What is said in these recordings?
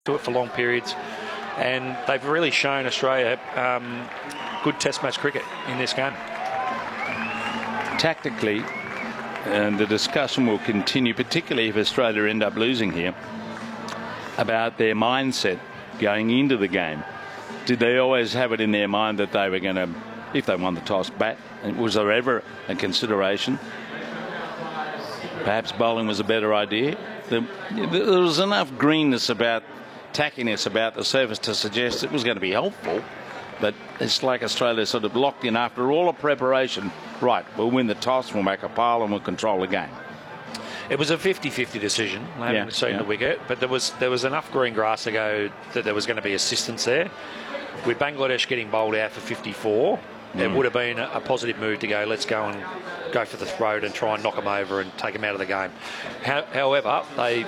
to it for long periods, and they've really shown Australia good test match cricket in this game. Tactically, and the discussion will continue, particularly if Australia end up losing here, about their mindset going into the game. Did they always have it in their mind that they were going to, if they won the toss, bat? And was there ever a consideration? Perhaps bowling was a better idea. There was enough greenness about, tackiness about the surface to suggest it was going to be helpful. But it's like Australia sort of locked in after all the preparation. Right, we'll win the toss, we'll make a pile, and we'll control the game. It was a 50-50 decision. I haven't seen the wicket, but there was enough green grass to go that there was going to be assistance there. With Bangladesh getting bowled out for 54, it would have been a positive move to go, let's go and go for the throat and try and knock them over and take them out of the game. However, they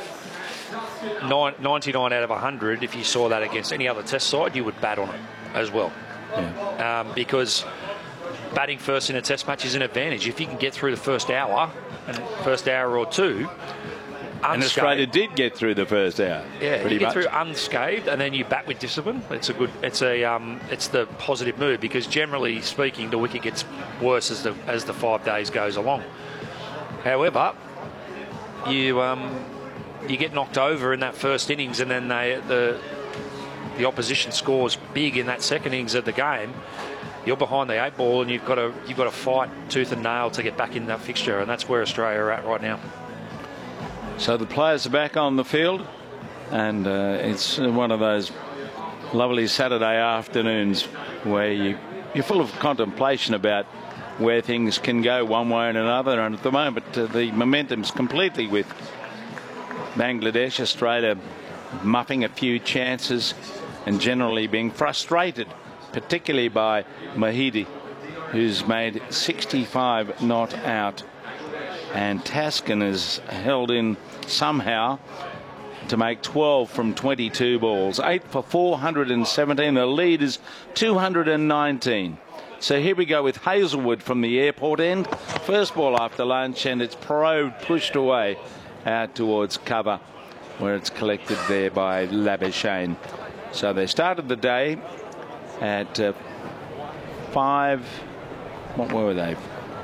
99 out of 100, if you saw that against any other test side, you would bat on it as well. Yeah. Because batting first in a test match is an advantage. If you can get through the first hour or two, and Australia did get through the first hour. Yeah, you get through unscathed, and then you bat with discipline. It's the positive move, because generally speaking, the wicket gets worse as the 5 days goes along. However, you get knocked over in that first innings, and then the opposition scores big in that second innings of the game. You're behind the 8 ball, and you've got to fight tooth and nail to get back in that fixture, and that's where Australia are at right now. So the players are back on the field, and it's one of those lovely Saturday afternoons where you're full of contemplation about where things can go one way and another. And at the moment, the momentum's completely with Bangladesh. Australia muffing a few chances and generally being frustrated, particularly by Mahidi, who's made 65 not out. And Taskin is held in somehow to make 12 from 22 balls. 8 for 417. The lead is 219. So here we go with Hazlewood from the airport end. First ball after lunch, and it's pushed away out towards cover, where it's collected there by Labuschagne. So they started the day at 5. What were they?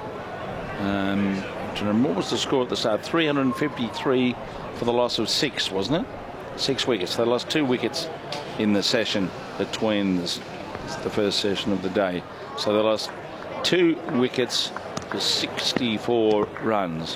What was the score at the start? 353 for the loss of 6, wasn't it? 6 wickets. They lost 2 wickets in the session between the first session of the day. So they lost 2 wickets for 64 runs.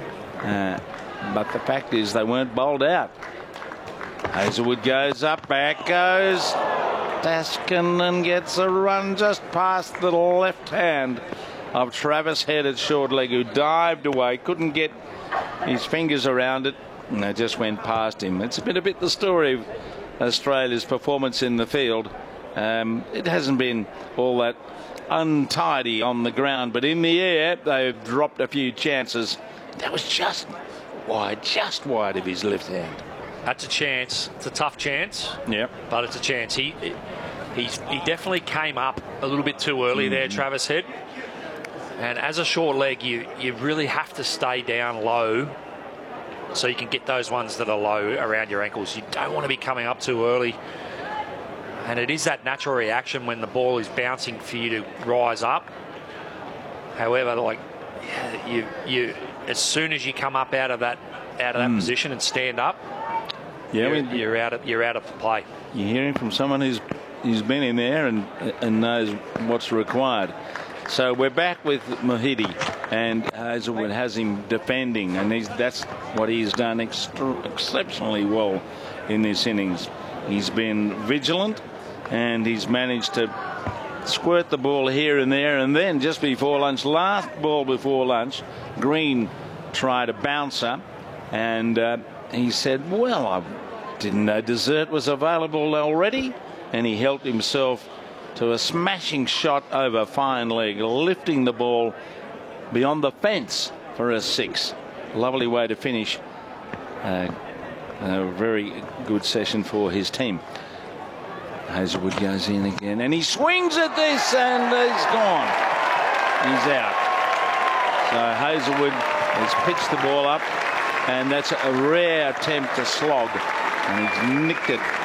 But the fact is they weren't bowled out. Hazlewood goes up, back goes Taskin, and gets a run just past the left hand of Travis Head at short leg, who dived away, couldn't get his fingers around it, and they just went past him. It's been a bit the story of Australia's performance in the field. It hasn't been all that untidy on the ground, but in the air they've dropped a few chances. That was just wide of his left hand. That's a chance. It's a tough chance. Yeah, but it's a chance. He definitely came up a little bit too early there, Travis Head. And as a short leg, you really have to stay down low so you can get those ones that are low around your ankles. You don't want to be coming up too early. And it is that natural reaction when the ball is bouncing for you to rise up. However, you as soon as you come up out of that position and stand up, you're out of play. You're hearing from someone who's been in there and knows what's required. So we're back with Mahidi, and Hazlewood has him defending, and that's what he's done exceptionally well in this innings. He's been vigilant, and he's managed to squirt the ball here and there. And then just before lunch, last ball before lunch, Green tried a bouncer, and he said, well, I didn't know dessert was available already, and he helped himself to a smashing shot over fine leg, lifting the ball beyond the fence for a 6. Lovely way to finish. A very good session for his team. Hazlewood goes in again, and he swings at this, and he's gone. He's out. So Hazlewood has pitched the ball up, and that's a rare attempt to slog, and he's nicked it